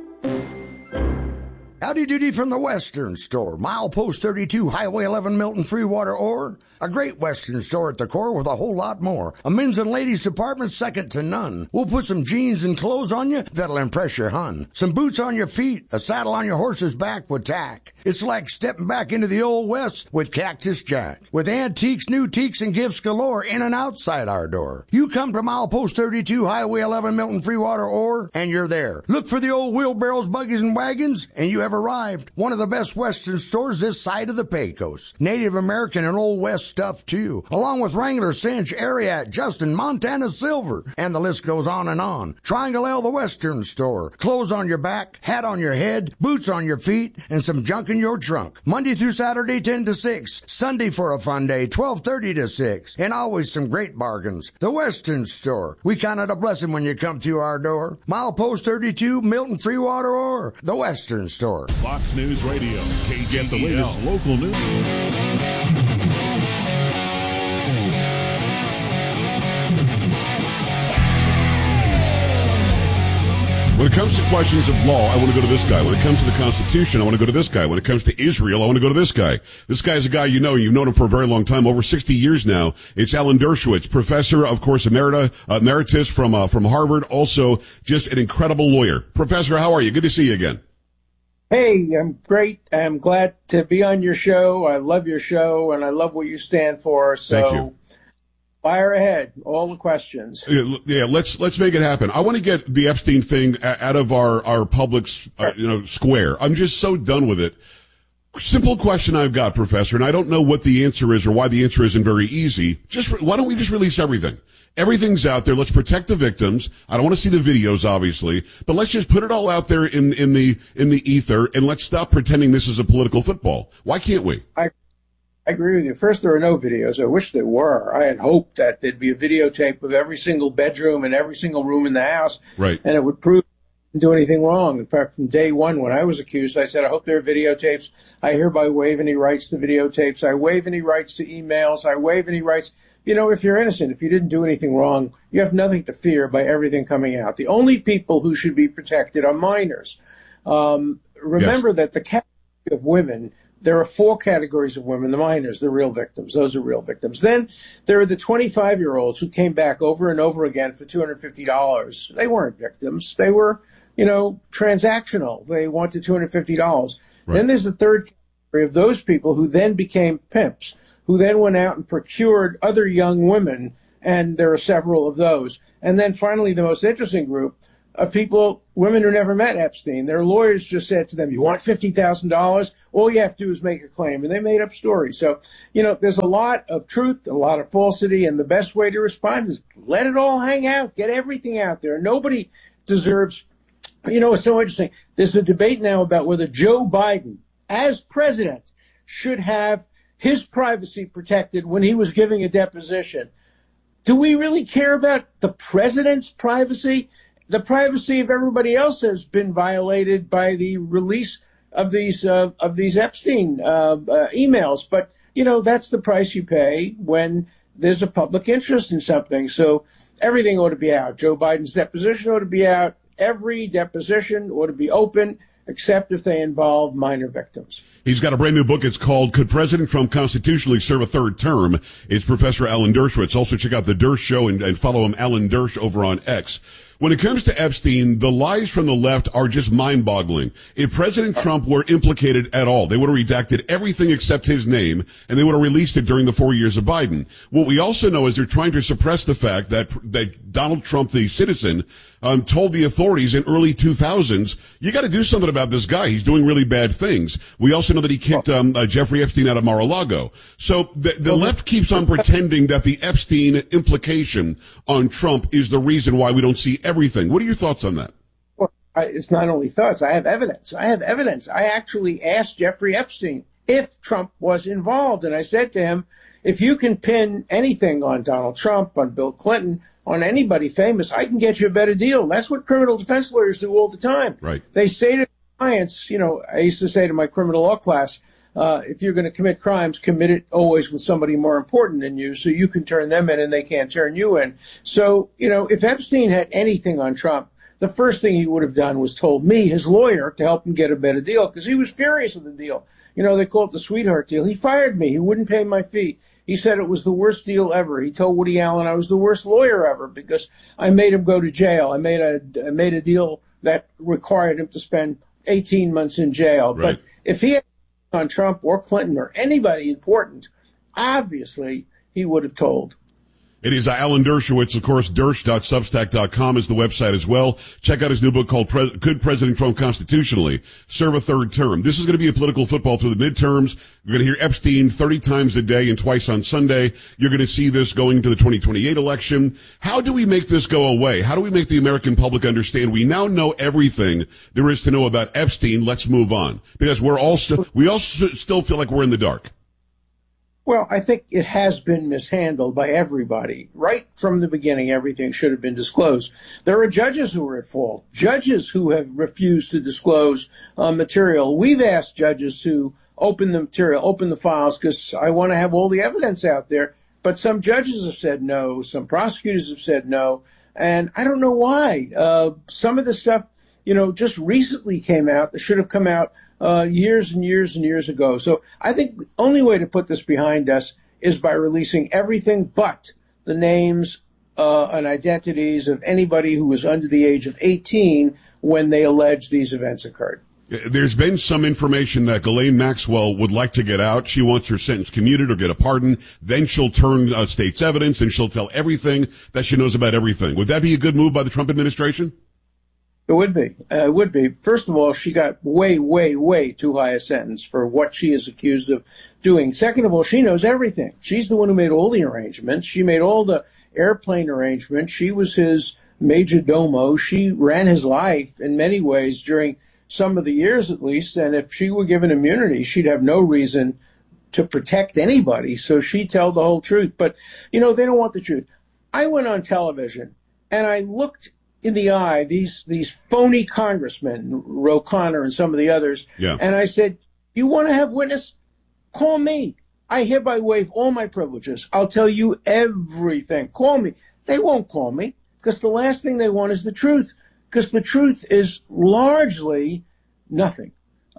Howdy doody from the Western Store, milepost 32, Highway 11, Milton, Freewater, Ore. A great Western store at the core with a whole lot more. A men's and ladies department second to none. We'll put some jeans and clothes on you that'll impress your hun. Some boots on your feet, a saddle on your horse's back with tack. It's like stepping back into the Old West with Cactus Jack. With antiques, new teaks, and gifts galore in and outside our door. You come to milepost 32, Highway 11, Milton, Freewater, Ore, and you're there. Look for the old wheelbarrows, buggies, and wagons, and you have arrived. One of the best Western stores this side of the Pecos. Native American and Old West stuff, too. Along with Wrangler, Cinch, Ariat, Justin, Montana Silver, and the list goes on and on. Triangle L, the Western Store. Clothes on your back, hat on your head, boots on your feet, and some junk in your trunk. Monday through Saturday, 10 to 6. Sunday for a fun day, 12:30 to 6. And always some great bargains. The Western Store. We count it a blessing when you come through our door. Milepost 32, Milton, Freewater, or the Western Store. Fox News Radio, KTEL. Get the latest local news. When it comes to questions of law, I want to go to this guy. When it comes to the Constitution, I want to go to this guy. When it comes to Israel, I want to go to this guy. This guy is a guy you know. You've known him for a very long time, over 60 years now. It's Alan Dershowitz, professor, of course, emeritus from Harvard, also just an incredible lawyer. Professor, how are you? Good to see you again. Hey, I'm great. I'm glad to be on your show. I love your show, and I love what you stand for. So thank you. Fire ahead, all the questions. Yeah, let's make it happen. I want to get the Epstein thing out of our public's square. I'm just so done with it. Simple question I've got, Professor, and I don't know what the answer is or why the answer isn't very easy. Why don't we just release everything? Everything's out there. Let's protect the victims. I don't want to see the videos, obviously, but let's just put it all out there in the ether, and let's stop pretending this is a political football. Why can't we? I agree with you. First, there are no videos. I wish there were. I had hoped that there'd be a videotape of every single bedroom and every single room in the house. Right. And it would prove I didn't do anything wrong. In fact, from day one, when I was accused, I said, I hope there are videotapes. I hereby waive any rights to videotapes. I waive any rights to emails. I waive any rights. You know, if you're innocent, if you didn't do anything wrong, you have nothing to fear by everything coming out. The only people who should be protected are minors. Remember that the category of women, there are 4 categories of women. The minors, the real victims. Those are real victims. Then there are the 25-year-olds who came back over and over again for $250. They weren't victims. They were, transactional. They wanted $250. Right. Then there's the third category of those people who then became pimps, who then went out and procured other young women, and there are several of those. And then finally, the most interesting group of people, women who never met Epstein. Their lawyers just said to them, you want $50,000? All you have to do is make a claim. And they made up stories. So, there's a lot of truth, a lot of falsity, and the best way to respond is let it all hang out, get everything out there. Nobody deserves, it's so interesting. There's a debate now about whether Joe Biden, as president, should have his privacy protected when he was giving a deposition. Do we really care about the president's privacy? The privacy of everybody else has been violated by the release of these Epstein emails. But, that's the price you pay when there's a public interest in something. So everything ought to be out. Joe Biden's deposition ought to be out. Every deposition ought to be open, except if they involve minor victims. He's got a brand new book. It's called Could President Trump Constitutionally Serve a Third Term? It's Professor Alan Dershowitz. Also check out The Dersh Show and follow him, Alan Dersh, over on X. When it comes to Epstein, the lies from the left are just mind-boggling. If President Trump were implicated at all, they would have redacted everything except his name, and they would have released it during the 4 years of Biden. What we also know is they're trying to suppress the fact that Donald Trump, the citizen, told the authorities in early 2000s, you got to do something about this guy. He's doing really bad things. We also know that he kicked Jeffrey Epstein out of Mar-a-Lago. So the left keeps on pretending that the Epstein implication on Trump is the reason why we don't see everything. What are your thoughts on that? Well, it's not only thoughts. I have evidence. I actually asked Jeffrey Epstein if Trump was involved. And I said to him, if you can pin anything on Donald Trump, on Bill Clinton, on anybody famous, I can get you a better deal. That's what criminal defense lawyers do all the time. Right. They say to clients, I used to say to my criminal law class, if you're going to commit crimes, commit it always with somebody more important than you, so you can turn them in and they can't turn you in. So, if Epstein had anything on Trump, the first thing he would have done was told me, his lawyer, to help him get a better deal, because he was furious with the deal. They call it the sweetheart deal. He fired me. He wouldn't pay my fee. He said it was the worst deal ever. He told Woody Allen I was the worst lawyer ever because I made him go to jail. I made a deal that required him to spend 18 months in jail. Right. But if he had on Trump or Clinton or anybody important, obviously he would have told. It is Alan Dershowitz, of course. Dersh.substack.com is the website as well. Check out his new book called Could President Trump Constitutionally Serve a Third Term? This is going to be a political football through the midterms. You're going to hear Epstein 30 times a day and twice on Sunday. You're going to see this going into the 2028 election. How do we make this go away? How do we make the American public understand we now know everything there is to know about Epstein? Let's move on. Because we all still feel like we're in the dark. Well, I think it has been mishandled by everybody. Right from the beginning, everything should have been disclosed. There are judges who are at fault, judges who have refused to disclose material. We've asked judges to open the material, open the files, because I want to have all the evidence out there. But some judges have said no. Some prosecutors have said no. And I don't know why. Some of the stuff, just recently came out that should have come out years and years and years ago. So I think the only way to put this behind us is by releasing everything but the names and identities of anybody who was under the age of 18 when they allege these events occurred. There's been some information that Ghislaine Maxwell would like to get out. She wants her sentence commuted or get a pardon. Then she'll turn state's evidence and she'll tell everything that she knows about everything. Would that be a good move by the Trump administration? It would be. It would be. First of all, she got way, way, way too high a sentence for what she is accused of doing. Second of all, she knows everything. She's the one who made all the arrangements. She made all the airplane arrangements. She was his major domo. She ran his life in many ways during some of the years at least. And if she were given immunity, she'd have no reason to protect anybody. So she'd tell the whole truth. But, they don't want the truth. I went on television and I looked in the eye these phony congressmen, Ro Khanna and some of the others, and I said, "You want to have witness? Call me. I hereby waive all my privileges. I'll tell you everything. Call me." They won't call me because the last thing they want is the truth, because the truth is largely nothing.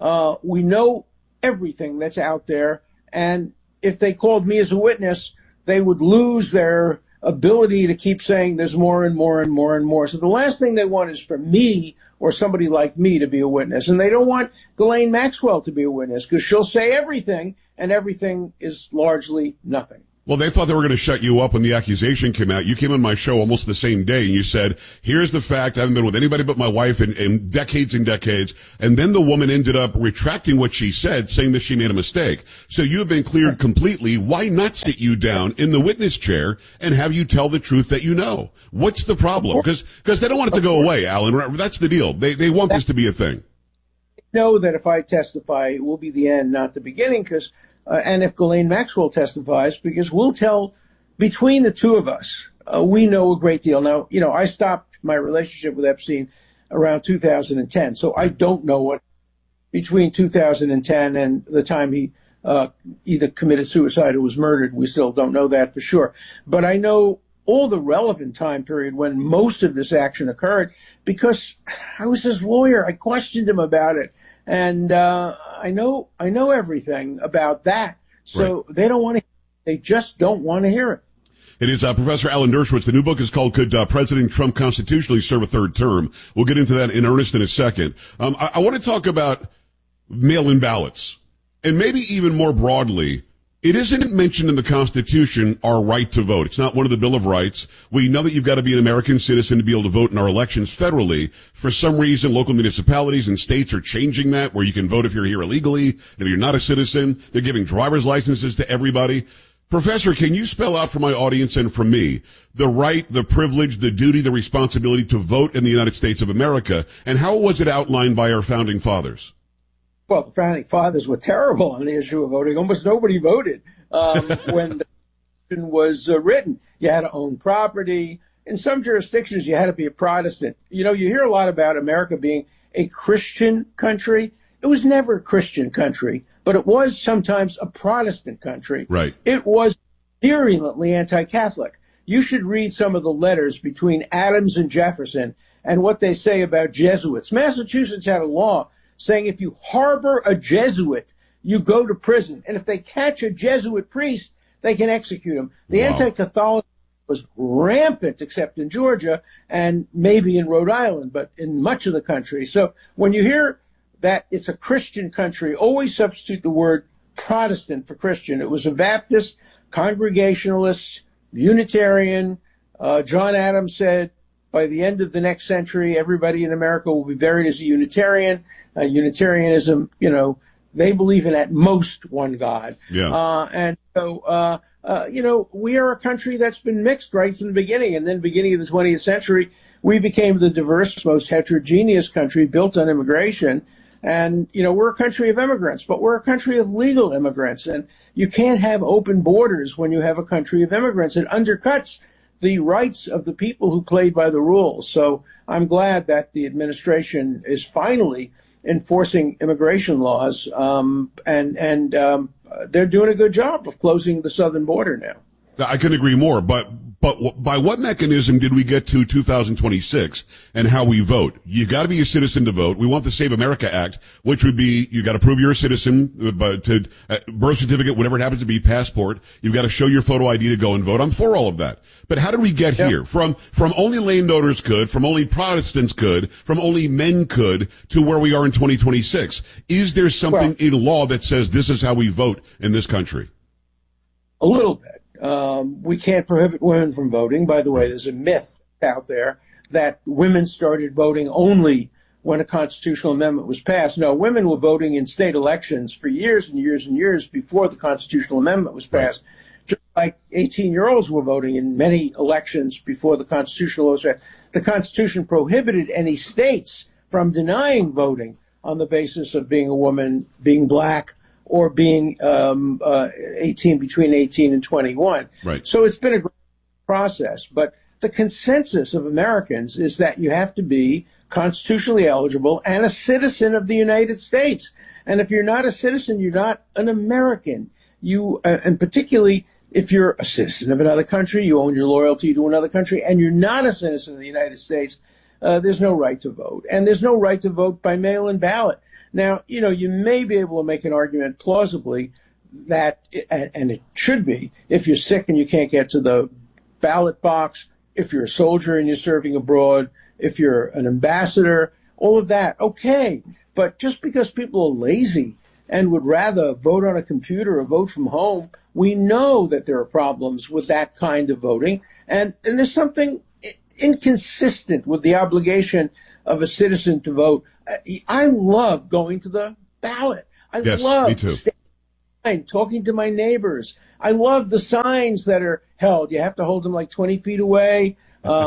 We know everything that's out there, and if they called me as a witness, they would lose their ability to keep saying there's more and more and more and more. So the last thing they want is for me or somebody like me to be a witness. And they don't want Ghislaine Maxwell to be a witness because she'll say everything and everything is largely nothing. Well, they thought they were going to shut you up when the accusation came out. You came on my show almost the same day and you said, here's the fact. I haven't been with anybody but my wife in decades and decades. And then the woman ended up retracting what she said, saying that she made a mistake. So you have been cleared completely. Why not sit you down in the witness chair and have you tell the truth that you know? What's the problem? Because they don't want it to go away, Alan. That's the deal. They want this to be a thing. I know that if I testify, it will be the end, not the beginning, because and if Ghislaine Maxwell testifies, because we'll tell, between the two of us, we know a great deal. Now, I stopped my relationship with Epstein around 2010, so I don't know what between 2010 and the time he either committed suicide or was murdered. We still don't know that for sure. But I know all the relevant time period when most of this action occurred because I was his lawyer. I questioned him about it. And I know everything about that. So They don't want to. They just don't want to hear it. It is Professor Alan Dershowitz. The new book is called "Could President Trump Constitutionally Serve a Third Term?" We'll get into that in earnest in a second. I want to talk about mail-in ballots, and maybe even more broadly. It isn't mentioned in the Constitution, our right to vote. It's not one of the Bill of Rights. We know that you've got to be an American citizen to be able to vote in our elections federally. For some reason, local municipalities and states are changing that, where you can vote if you're here illegally, if you're not a citizen. They're giving driver's licenses to everybody. Professor, can you spell out for my audience and for me the right, the privilege, the duty, the responsibility to vote in the United States of America, and how was it outlined by our founding fathers? Well, the founding fathers were terrible on the issue of voting. Almost nobody voted when the Constitution was written. You had to own property. In some jurisdictions, you had to be a Protestant. You hear a lot about America being a Christian country. It was never a Christian country, but it was sometimes a Protestant country. Right. It was virulently anti-Catholic. You should read some of the letters between Adams and Jefferson and what they say about Jesuits. Massachusetts had a law saying if you harbor a Jesuit, you go to prison. And if they catch a Jesuit priest, they can execute him. The anti-Catholicism was rampant, except in Georgia and maybe in Rhode Island, but in much of the country. So when you hear that it's a Christian country, always substitute the word Protestant for Christian. It was a Baptist, Congregationalist, Unitarian. John Adams said, by the end of the next century, everybody in America will be buried as a Unitarian. Unitarianism, they believe in at most one God. Yeah. And so, we are a country that's been mixed right from the beginning. And then beginning of the 20th century, we became the diverse, most heterogeneous country built on immigration. And, we're a country of immigrants, but we're a country of legal immigrants. And you can't have open borders when you have a country of immigrants. It undercuts the rights of the people who played by the rules. So I'm glad that the administration is finally enforcing immigration laws, and they're doing a good job of closing the southern border now. I couldn't agree more, but by what mechanism did we get to 2026 and how we vote? You got to be a citizen to vote. We want the Save America Act, which would be you got to prove you're a citizen, to birth certificate, whatever it happens to be, passport. You've got to show your photo ID to go and vote. I'm for all of that. But how did we get here? From only landowners could, from only Protestants could, from only men could, to where we are in 2026? Is there something in law that says this is how we vote in this country? A little bit. We can't prohibit women from voting. By the way, there's a myth out there that women started voting only when a constitutional amendment was passed. No, women were voting in state elections for years and years and years before the constitutional amendment was passed. Just like 18-year-olds were voting in many elections before the constitutional law was passed. The Constitution prohibited any states from denying voting on the basis of being a woman, being black, or being between 18 and 21. Right. So it's been a great process. But the consensus of Americans is that you have to be constitutionally eligible and a citizen of the United States. And if you're not a citizen, you're not an American. You, and particularly if you're a citizen of another country, you own your loyalty to another country, and you're not a citizen of the United States, there's no right to vote. And there's no right to vote by mail-in ballot. Now, you may be able to make an argument plausibly that, and it should be, if you're sick and you can't get to the ballot box, if you're a soldier and you're serving abroad, if you're an ambassador, all of that, okay. But just because people are lazy and would rather vote on a computer or vote from home, we know that there are problems with that kind of voting. And there's something inconsistent with the obligation of a citizen to vote. I love going to the ballot. I love staying, talking to my neighbors. I love the signs that are held. You have to hold them like 20 feet away.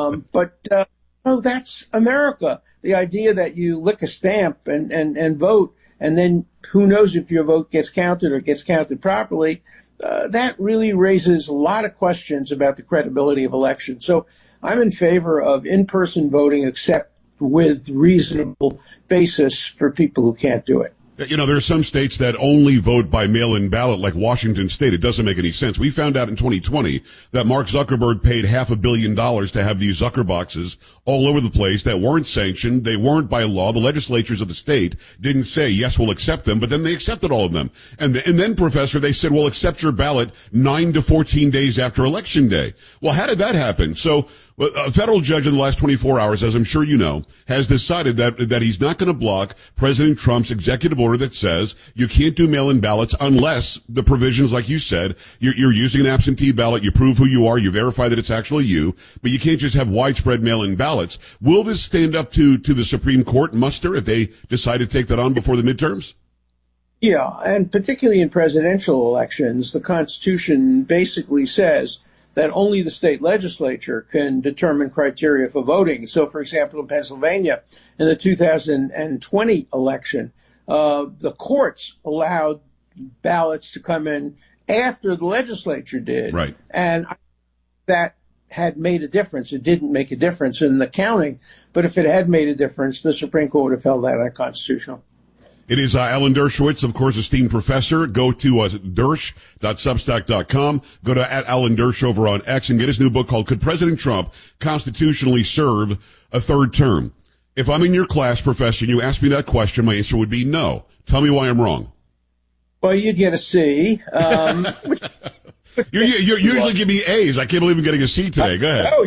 That's America. The idea that you lick a stamp and vote, and then who knows if your vote gets counted or gets counted properly, that really raises a lot of questions about the credibility of elections. So I'm in favor of in-person voting, except with reasonable basis for people who can't do it. There are some states that only vote by mail-in ballot, like Washington State. It doesn't make any sense. We found out in 2020 that Mark Zuckerberg paid $500 million to have these Zucker boxes all over the place that weren't sanctioned. They weren't by law. The legislatures of the state didn't say, yes, we'll accept them, but then they accepted all of them. And then, Professor, they said, we'll accept your ballot 9 to 14 days after Election Day. Well, how did that happen? So, a federal judge in the last 24 hours, as I'm sure you know, has decided that he's not going to block President Trump's executive order that says you can't do mail-in ballots unless the provisions, like you said, you're using an absentee ballot, you prove who you are, you verify that it's actually you, but you can't just have widespread mail-in ballots. Will this stand up to the Supreme Court muster if they decide to take that on before the midterms? Yeah, and particularly in presidential elections, the Constitution basically says that only the state legislature can determine criteria for voting. So, for example, in Pennsylvania, in the 2020 election, the courts allowed ballots to come in after the legislature did. Right. And that had made a difference. It didn't make a difference in the counting, but if it had made a difference, the Supreme Court would have held that unconstitutional. It is Alan Dershowitz, of course, esteemed professor. Go to dersh.substack.com. Go to @Alan Dersh over on X and get his new book called Could President Trump Constitutionally Serve a Third Term? If I'm in your class, Professor, and you ask me that question, my answer would be no. Tell me why I'm wrong. Well, you'd get a C. You usually give me A's. I can't believe I'm getting a C today. Go ahead.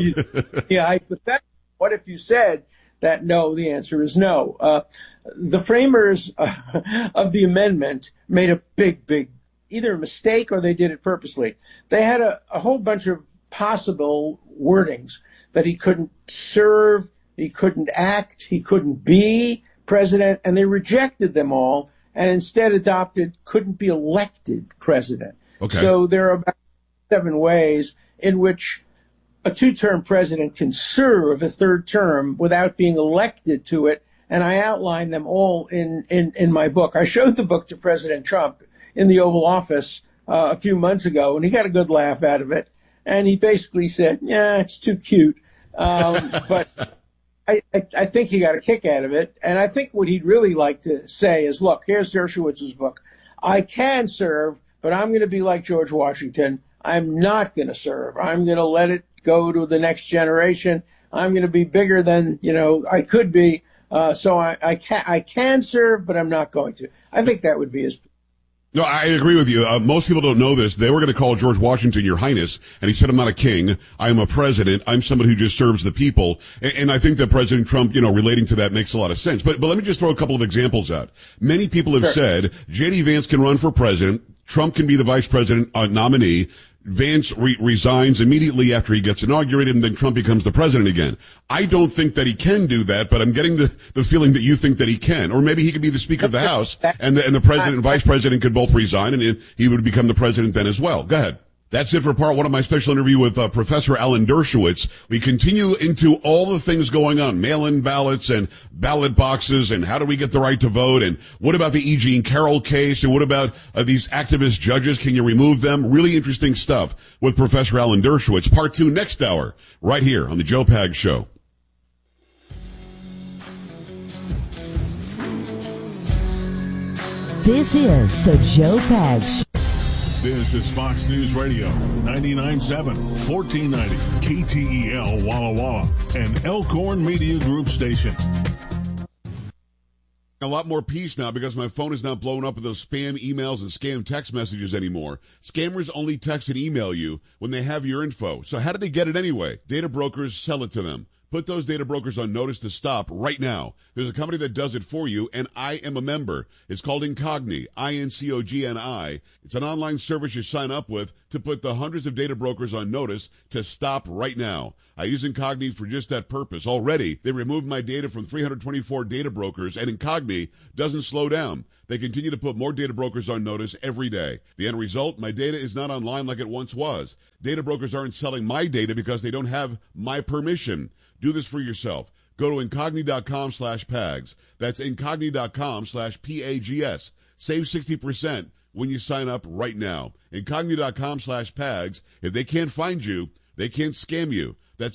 What if you said that no, the answer is no? The framers of the amendment made a big, either a mistake or they did it purposely. They had a whole bunch of possible wordings that he couldn't serve, he couldn't act, he couldn't be president, and they rejected them all and instead adopted couldn't be elected president. Okay. So there are about 7 ways in which a 2-term president can serve a third term without being elected to it. And I outlined them all in my book. I showed the book to President Trump in the Oval Office a few months ago, and he got a good laugh out of it. And he basically said, yeah, it's too cute. But I think he got a kick out of it. And I think what he'd really like to say is, look, here's Dershowitz's book. I can serve, but I'm going to be like George Washington. I'm not going to serve. I'm going to let it go to the next generation. I'm going to be bigger than, I could be. So I can serve, but I'm not going to. I think that would be his. No, I agree with you. Most people don't know this. They were going to call George Washington Your Highness, and he said, I'm not a king. I'm a president. I'm somebody who just serves the people. And I think that President Trump, relating to that makes a lot of sense. But let me just throw a couple of examples out. Many people have said J.D. Vance can run for president. Trump can be the vice president nominee. Vance resigns immediately after he gets inaugurated, and then Trump becomes the president again. I don't think that he can do that, but I'm getting the feeling that you think that he can. Or maybe he could be the Speaker of the House, and the president and vice president could both resign, and he would become the president then as well. Go ahead. That's it for part one of my special interview with Professor Alan Dershowitz. We continue into all the things going on, mail-in ballots and ballot boxes, and how do we get the right to vote, and what about the E. Jean Carroll case, and what about these activist judges? Can you remove them? Really interesting stuff with Professor Alan Dershowitz. Part two next hour, right here on the Joe Pags Show. This is the Joe Pags Show. This is Fox News Radio, 99.7, 1490, KTEL Walla Walla, and Elkhorn Media Group station. A lot more peace now because my phone is not blowing up with those spam emails and scam text messages anymore. Scammers only text and email you when they have your info. So how do they get it anyway? Data brokers sell it to them. Put those data brokers on notice to stop right now. There's a company that does it for you, and I am a member. It's called Incogni, INCOGNI. It's an online service you sign up with to put the hundreds of data brokers on notice to stop right now. I use Incogni for just that purpose. Already, they removed my data from 324 data brokers, and Incogni doesn't slow down. They continue to put more data brokers on notice every day. The end result, my data is not online like it once was. Data brokers aren't selling my data because they don't have my permission. Do this for yourself. Go to Incogni.com/PAGS. That's Incogni.com/PAGS. Save 60% when you sign up right now. Incogni.com/PAGS. If they can't find you, they can't scam you. That's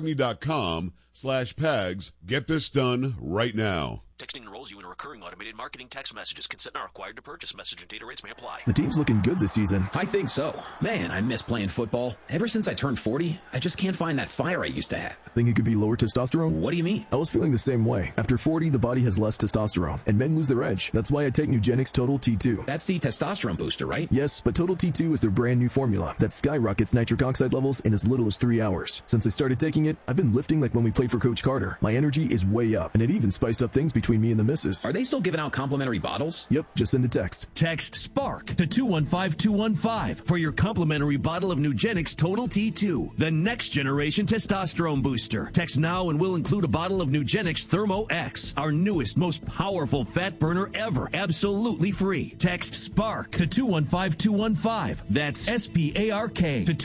Incogni.com/PAGS. Get this done right now. Texting enrolls you in a recurring automated marketing text messages. Consent not required to purchase. Message and data rates may apply. The team's looking good this season. I think so. Man, I miss playing football. Ever since I turned 40, I just can't find that fire I used to have. Think it could be lower testosterone? What do you mean? I was feeling the same way. After 40, the body has less testosterone, and men lose their edge. That's why I take Nugenix Total T2. That's the testosterone booster, right? Yes, but Total T2 is their brand new formula that skyrockets nitric oxide levels in as little as 3 hours. Since I started taking it, I've been lifting like when we played for Coach Carter. My energy is way up, and it even spiced up things between me and the missus. Are they still giving out complimentary bottles? Yep, just send a text. Text SPARK to 215-215 for your complimentary bottle of Nugenix Total T2, the next generation testosterone booster. Text now and we'll include a bottle of Nugenix Thermo X, our newest, most powerful fat burner ever, absolutely free. Text SPARK to 215-215. That's SPARK to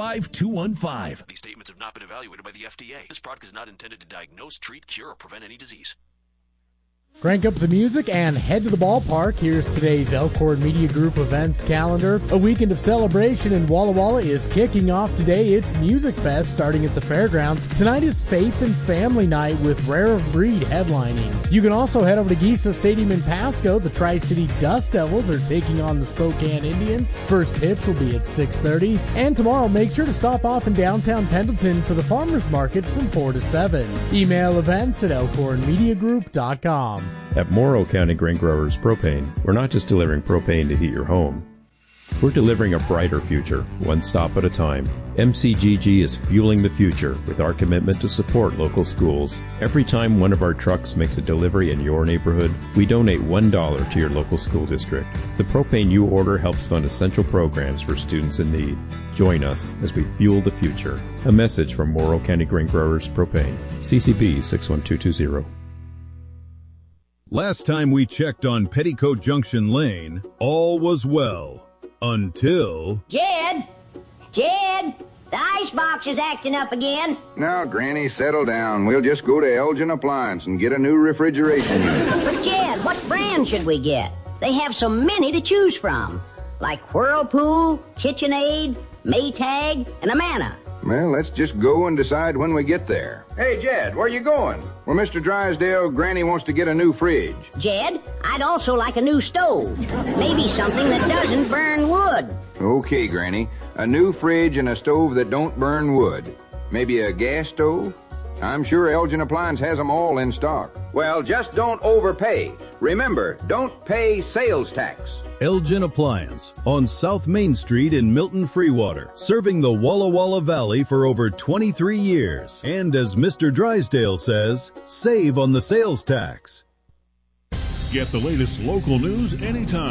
215-215. These statements have not been evaluated by the FDA. This product is not intended to diagnose, treat, cure, or prevent any disease. Crank up the music and head to the ballpark. Here's today's Elkhorn Media Group events calendar. A weekend of celebration in Walla Walla is kicking off today. It's Music Fest starting at the fairgrounds. Tonight is Faith and Family Night with Rare of Breed headlining. You can also head over to Gisa Stadium in Pasco. The Tri-City Dust Devils are taking on the Spokane Indians. First pitch will be at 6:30. And tomorrow, make sure to stop off in downtown Pendleton for the Farmers Market from 4 to 7. Email events at elkhornmediagroup.com. At Morrow County Grain Growers Propane, we're not just delivering propane to heat your home. We're delivering a brighter future, one stop at a time. MCGG is fueling the future with our commitment to support local schools. Every time one of our trucks makes a delivery in your neighborhood, we donate $1 to your local school district. The propane you order helps fund essential programs for students in need. Join us as we fuel the future. A message from Morrow County Grain Growers Propane. CCB 61220. Last time we checked on Petticoat Junction Lane, all was well. Until... Jed! The icebox is acting up again. Now, Granny, settle down. We'll just go to Elgin Appliance and get a new refrigeration unit. But, Jed, what brand should we get? They have so many to choose from. Like Whirlpool, KitchenAid, Maytag, and Amana. Well, let's just go and decide when we get there. Hey, Jed, where you going? Well, Mr. Drysdale, Granny wants to get a new fridge. Jed, I'd also like a new stove. Maybe something that doesn't burn wood. Okay, Granny. A new fridge and a stove that don't burn wood. Maybe a gas stove? I'm sure Elgin Appliance has them all in stock. Well, just don't overpay. Remember, don't pay sales tax. Elgin Appliance on South Main Street in Milton Freewater, serving the Walla Walla Valley for over 23 years. And as Mr. Drysdale says, save on the sales tax. Get the latest local news anytime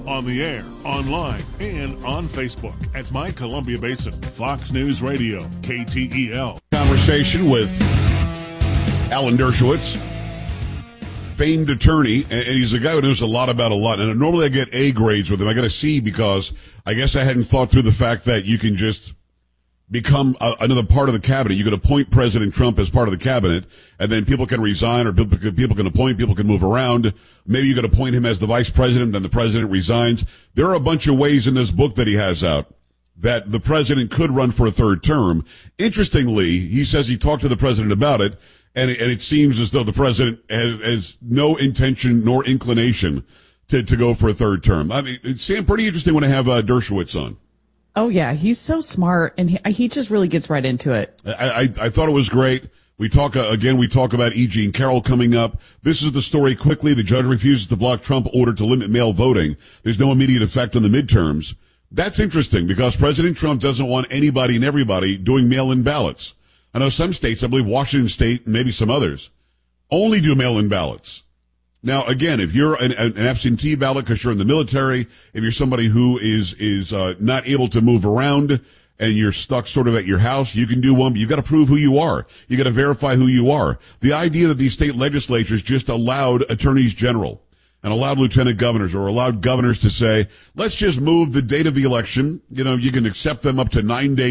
On the air, online, and on Facebook at My Columbia Basin. Fox News Radio, KTEL. Conversation with Alan Dershowitz, famed attorney, and he's a guy who knows a lot about a lot. And normally I get A grades with him. I got a C because I guess I hadn't thought through the fact that you can just become another part of the cabinet. You could appoint President Trump as part of the cabinet, and then people can resign, or people can appoint, people can move around. Maybe you could appoint him as the vice president, then the president resigns. There are a bunch of ways in this book that he has out that the president could run for a third term. Interestingly, he says he talked to the president about it, and it seems as though the president has no intention nor inclination to go for a third term. I mean, Sam, pretty interesting when I have Dershowitz on. Oh, yeah. He's so smart, and he just really gets right into it. I thought it was great. We talk about E. Jean Carroll coming up. This is the story quickly. The judge refuses to block Trump order to limit mail voting. There's no immediate effect on the midterms. That's interesting because President Trump doesn't want anybody and everybody doing mail-in ballots. I know some states, I believe Washington State and maybe some others, only do mail-in ballots. Now, again, if you're an absentee ballot because you're in the military, if you're somebody who is not able to move around and you're stuck sort of at your house, you can do one, but you've got to prove who you are. You got to verify who you are. The idea that these state legislatures just allowed attorneys general and allowed lieutenant governors or allowed governors to say, let's just move the date of the election. You know, you can accept them up to 9 days